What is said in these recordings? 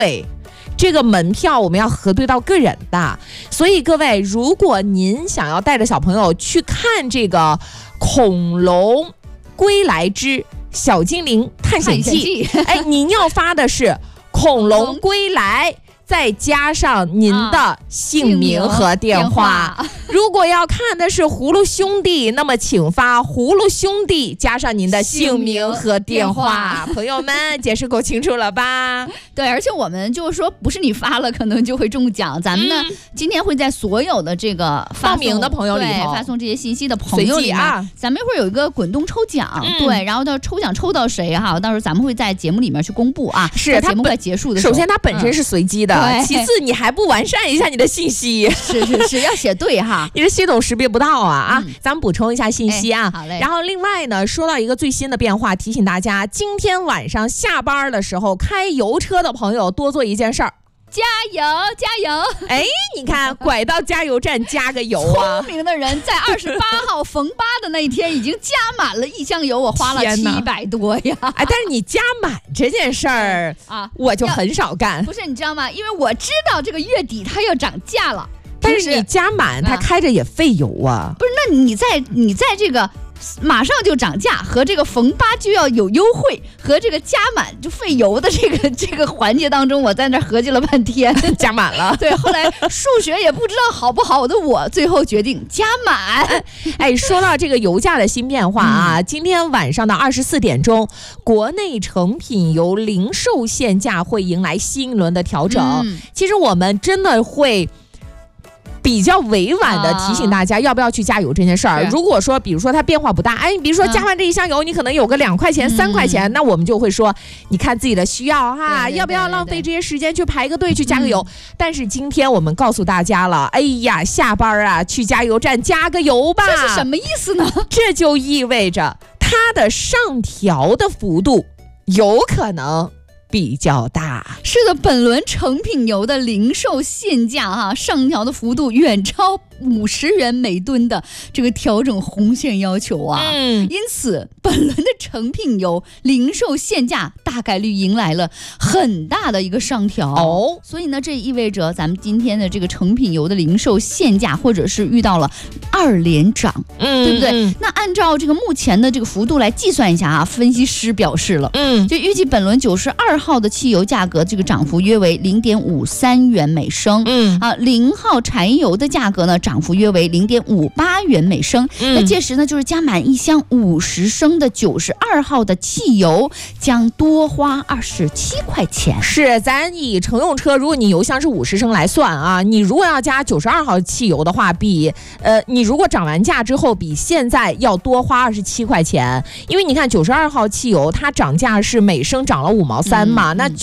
对。这个门票我们要核对到个人的，所以各位，如果您想要带着小朋友去看这个恐龙归来之小精灵探险记，哎，您要发的是恐龙归来，再加上您的姓名和电话。如果要看的是葫芦兄弟，那么请发葫芦兄弟加上您的姓名和电话。朋友们，解释够清楚了吧？ 对，而且我们就是说，不是你发了可能就会中奖，咱们呢今天会在所有的这个报名的朋友里头， 发送这些信息的朋友里面，咱们一会儿有一个滚动抽奖，对，然后到抽奖抽到谁哈，到时候咱们会在节目里面去公布啊。 是节目快结束的时候， 首先它本身是随机的，其次你还不完善一下你的信息， 是要写对哈， 你的系统识别不到啊。咱们补充一下信息啊。 好嘞。 然后另外呢，说到一个最新的变化，提醒大家，今天晚上下班的时候，开油车的朋友多做一件事儿。 加油加油！ 哎，你看，拐到加油站加个油啊！ 聪明的人在28号逢8的那一天已经加满了1箱油，我花了700多呀！ 哎，但是你加满这件事儿啊，我就很少干。 不是，你知道吗？因为我知道这个月底它要涨价了， 但是你加满它开着也费油啊。 不是，那你在这个马上就涨价和这个逢8就要有优惠和这个加满就费油的这个环节当中，我在那合计了半天， 加满了。 对，后来数学也不知道好不好的我最后决定加满。 哎，说到这个油价的新变化啊，今天晚上的24点钟，国内成品油零售限价会迎来新一轮的调整。其实我们真的会比较委婉的提醒大家要不要去加油这件事儿。如果说比如说它变化不大，哎，比如说加完这一箱油你可能有个2块钱3块钱，那我们就会说你看自己的需要哈，要不要浪费这些时间去排个队去加个油。但是今天我们告诉大家了，哎呀，下班啊去加油站加个油吧。 这是什么意思呢？ 这就意味着它的上调的幅度有可能比较大。 是的，本轮成品油的零售限价上调的幅度远超50元每吨的这个调整红线要求啊。因此本轮的成品油零售限价大概率迎来了很大的一个上调。所以呢，这意味着咱们今天的这个成品油的零售限价或者是遇到了2连涨，对不对？那按照这个目前的这个幅度来计算一下啊，分析师表示了，就预计本轮92号的汽油价格这个涨幅约为0.53元每升，0号柴油的价格呢涨幅约为0.58元每升。那届时呢，就是加满1箱50升的92号的汽油将多花27块钱。 是，咱以乘用车，如果你油箱是50升来算啊，你如果要加92号汽油的话，你如果涨完价之后比现在要多花27块钱，因为你看92号汽油它涨价是每升涨了5毛3嘛，那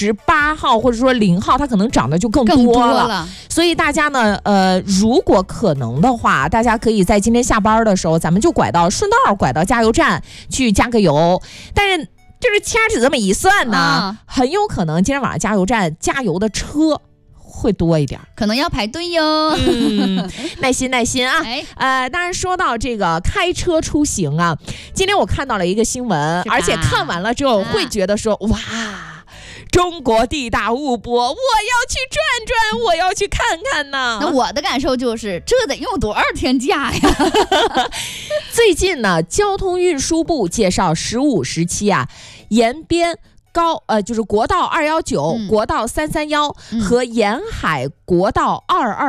98号或者说0号它可能涨的就更多了。所以大家呢，如果可能的话，大家可以在今天下班的时候，咱们就顺道拐到加油站去加个油。但是就是掐指这么一算呢，很有可能今天晚上加油站加油的车会多一点， 可能要排队哟。 耐心啊。当然说到这个开车出行啊，今天我看到了一个新闻，而且看完了之后会觉得说，哇，中国地大物博，我要去转转，我要去看看呢。 那我的感受就是，这得用多少天假呀？ 最近呢，交通运输部介绍15、17啊，延边就是国道219、国道331和沿海国道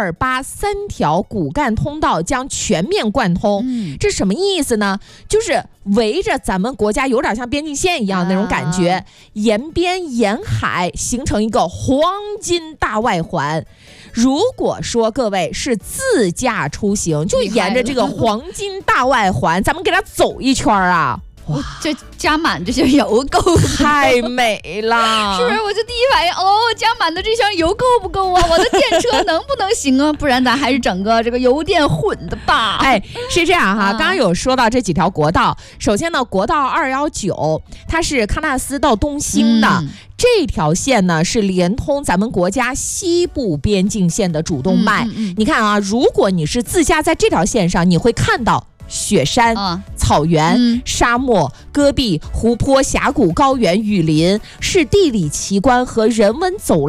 2283条骨干通道将全面贯通。这什么意思呢？就是围着咱们国家有点像边境线一样那种感觉，沿边沿海形成一个黄金大外环。如果说各位是自驾出行，就沿着这个黄金大外环，咱们给它走一圈啊。 哇，这加满这些油够太美了， 是不是？我就第一反应，加满的这箱油够不够啊？我的电车能不能行啊？不然咱还是整个这个油电混的吧。 哎，是这样哈，刚刚有说到这几条国道，首先呢，国道219它是喀纳斯到东兴的。这条线呢是连通咱们国家西部边境线的主动脉。你看啊，如果你是自驾在这条线上，你会看到雪山、草原、沙漠、戈壁、湖泊、峡谷、高原、雨林，是地理奇观和人文走